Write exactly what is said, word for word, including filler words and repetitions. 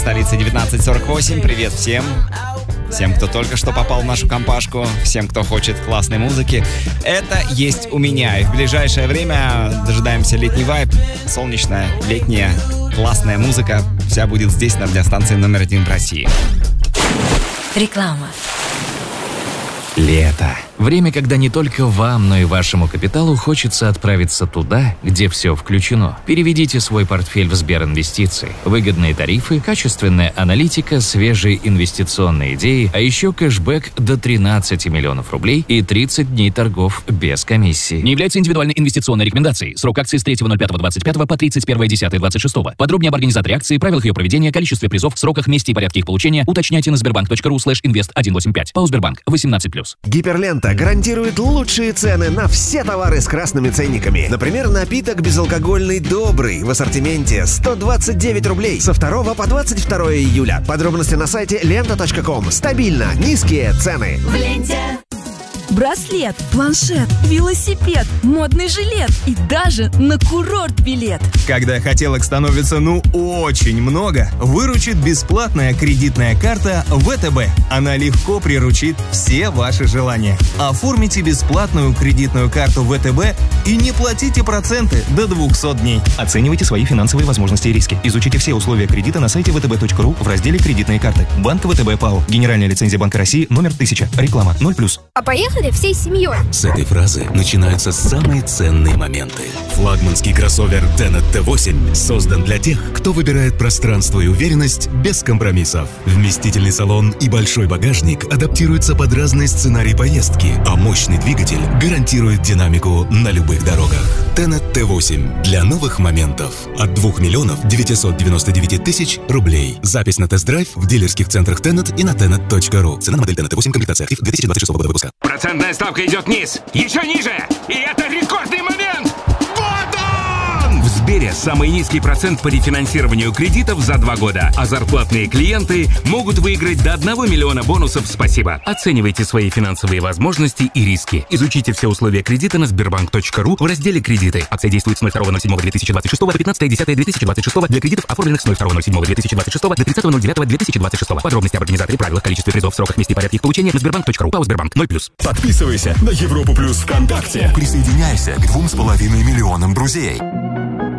столице девятнадцать сорок восемь. Привет всем. Всем, кто только что попал в нашу компашку, всем, кто хочет классной музыки. Это есть у меня. И в ближайшее время дожидаемся летний вайб. Солнечная, летняя, классная музыка. Вся будет здесь, на радиостанции номер один в России. Реклама. Лето. Время, когда не только вам, но и вашему капиталу хочется отправиться туда, где все включено. Переведите свой портфель в Сберинвестиции. Выгодные тарифы, качественная аналитика, свежие инвестиционные идеи, а еще кэшбэк до тринадцати миллионов рублей и тридцать дней торгов без комиссии. Не является индивидуальной инвестиционной рекомендацией. Срок акции с третьего ноль пятого двадцать пятого по тридцать первое десятое двадцать шестого. Подробнее об организаторе акции, правилах ее проведения, количестве призов, сроках, месте и порядке их получения уточняйте на сбербанк.ру слэш инвест сто восемьдесят пять. ПАО Сбербанк. восемнадцать плюс. Гиперлента гарантирует лучшие цены на все товары с красными ценниками. Например, напиток безалкогольный «Добрый» в ассортименте сто двадцать девять рублей со второго по двадцать второе июля. Подробности на сайте лента точка ком. Стабильно низкие цены. В ленте. Браслет, планшет, велосипед, модный жилет и даже на курорт билет. Когда хотелок становится ну очень много, выручит бесплатная кредитная карта вэ тэ бэ. Она легко приручит все ваши желания. Оформите бесплатную кредитную карту вэ тэ бэ и не платите проценты до двухсот дней. Оценивайте свои финансовые возможности и риски. Изучите все условия кредита на сайте вэ тэ бэ точка ру в разделе «Кредитные карты». Банк вэ тэ бэ ПАО. Генеральная лицензия Банка России номер тысяча. Реклама ноль плюс. А поехали всей семьей. С этой фразы начинаются самые ценные моменты. Флагманский кроссовер Tenet тэ восемь создан для тех, кто выбирает пространство и уверенность без компромиссов. Вместительный салон и большой багажник адаптируются под разные сценарии поездки, а мощный двигатель гарантирует динамику на любых дорогах. Tenet тэ восемь для новых моментов от двух миллионов девятьсот девяносто девять тысяч рублей. Запись на тест-драйв в дилерских центрах Tenet и на tenet точка ру. Цена на модель Tenet тэ восемь, комплектация актив две тысячи двадцать шестого года выпуска. Процентная ставка идет вниз, еще ниже, и это рекордный момент! Вот он! В Сбере самый низкий процент по рефинансированию кредитов за два года, а зарплатные клиенты могут выиграть до одного миллиона бонусов «Спасибо». Оценивайте свои финансовые возможности и риски. Изучите все условия кредита на сбербанк точка ру в разделе «Кредиты». Акция действует с ноль второго ноль седьмого две тысячи двадцать шестого по пятнадцатое десятое две тысячи двадцать шестого для кредитов, оформленных с ноль второго ноль седьмого две тысячи двадцать шестого до тридцатого ноль девятого две тысячи двадцать шестого. Подробности об организаторе, правилах, количестве призов, сроках, месте и порядке их получения на сбербанк точка ру. ПАО Сбербанк ноль плюс. Подписывайся на Европу Плюс ВКонтакте. Присоединяйся к двум с половиной миллионам друзей.